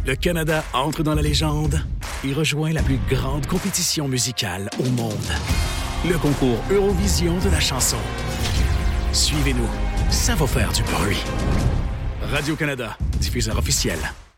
Le Canada entre dans la légende et rejoint la plus grande compétition musicale au monde. Le concours Eurovision de la chanson. Suivez-nous, ça va faire du bruit. Radio-Canada, diffuseur officiel.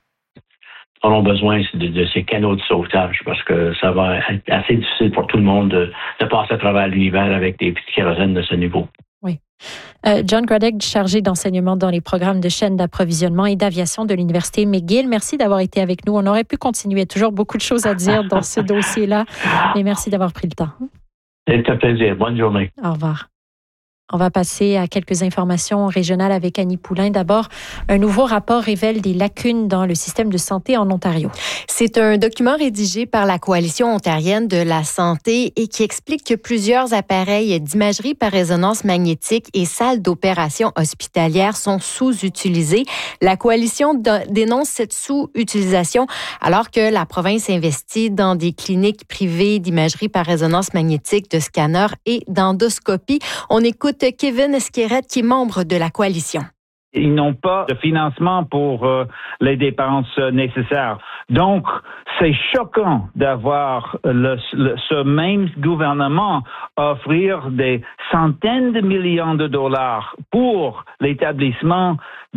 On a besoin de ces canaux de sauvetage parce que ça va être assez difficile pour tout le monde de passer à travers l'hiver avec des petits kérosènes de ce niveau. Oui. John Gradek, chargé d'enseignement dans les programmes de chaîne d'approvisionnement et d'aviation de l'Université McGill, merci d'avoir été avec nous. On aurait pu continuer, toujours beaucoup de choses à dire dans ce dossier-là, mais merci d'avoir pris le temps. C'est un plaisir. Bonne journée. Au revoir. On va passer à quelques informations régionales avec Annie Poulain. D'abord, un nouveau rapport révèle des lacunes dans le système de santé en Ontario. C'est un document rédigé par la Coalition ontarienne de la santé et qui explique que plusieurs appareils d'imagerie par résonance magnétique et salles d'opération hospitalières sont sous-utilisés. La Coalition dénonce cette sous-utilisation alors que la province investit dans des cliniques privées d'imagerie par résonance magnétique, de scanners et d'endoscopie. On écoute Kevin Esquerette, qui est membre de la coalition. Ils n'ont pas de financement pour les dépenses nécessaires. Donc, c'est choquant d'avoir ce même gouvernement offrir des centaines de millions de dollars pour l'établissement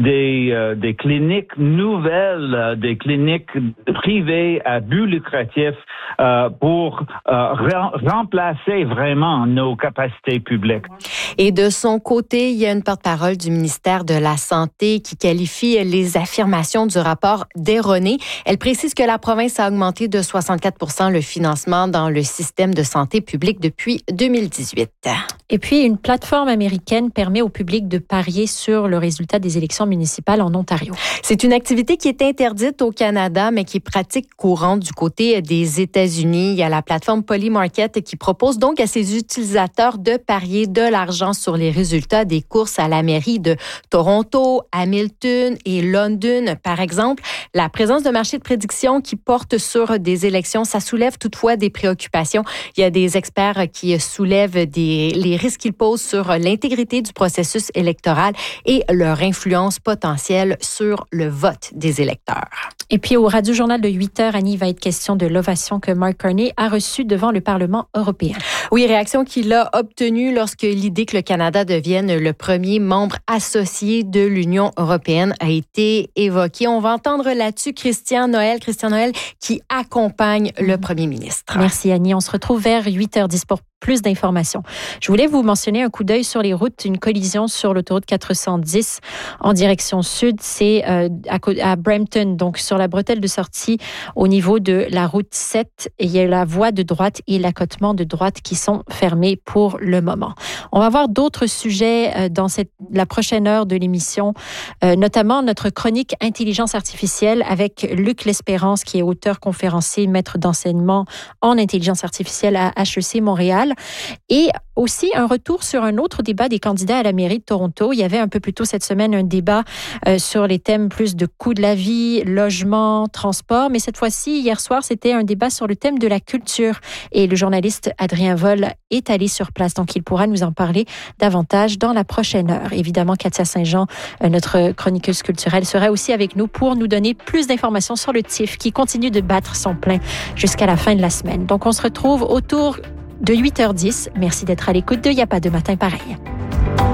des cliniques nouvelles, des cliniques privées à but lucratif pour remplacer vraiment nos capacités publiques. Et de son côté, il y a une porte-parole du ministère de la Santé qui qualifie les affirmations du rapport d'erronées. Elle précise que la province a augmenté de 64% le financement dans le système de santé publique depuis 2018. Et puis, une plateforme américaine permet au public de parier sur le résultat des élections municipales en Ontario. C'est une activité qui est interdite au Canada, mais qui est pratique courante du côté des États-Unis. Il y a la plateforme Polymarket qui propose donc à ses utilisateurs de parier de l'argent sur les résultats des courses à la mairie de Toronto, Hamilton et London, par exemple. La présence de marchés de prédiction qui portent sur des élections, ça soulève toutefois des préoccupations. Il y a des experts qui soulèvent les risques qu'ils posent sur l'intégrité du processus électoral et leur influence potentielle sur le vote des électeurs. Et puis, au Radio-Journal de 8h, Annie, va être question de l'ovation que Mark Carney a reçue devant le Parlement européen. Oui, réaction qu'il a obtenue lorsque l'idée que le Canada devienne le premier membre associé de l'Union européenne a été évoquée. On va entendre là-dessus Christian Noël qui accompagne le premier ministre. Merci, Annie. On se retrouve vers 8h10 pour plus d'informations. Je voulais vous mentionner un coup d'œil sur les routes. Une collision sur l'autoroute 410 en direction sud. C'est à Brampton, donc sur la bretelle de sortie au niveau de la route 7. Et il y a la voie de droite et l'accotement de droite qui sont fermés pour le moment. On va voir d'autres sujets dans la prochaine heure de l'émission, notamment notre chronique Intelligence artificielle avec Luc L'Espérance, qui est auteur, conférencier, maître d'enseignement en intelligence artificielle à HEC Montréal. Et aussi un retour sur un autre débat des candidats à la mairie de Toronto. Il y avait un peu plus tôt cette semaine un débat sur les thèmes plus de coût de la vie, logement, transport. Mais cette fois-ci, hier soir, c'était un débat sur le thème de la culture. Et le journaliste Adrien Vol est allé sur place. Donc, il pourra nous en parler davantage dans la prochaine heure. Évidemment, Katia Saint-Jean, notre chroniqueuse culturelle, sera aussi avec nous pour nous donner plus d'informations sur le TIFF qui continue de battre son plein jusqu'à la fin de la semaine. Donc, on se retrouve autour de 8h10. Merci d'être à l'écoute de Y a pas de matin pareil.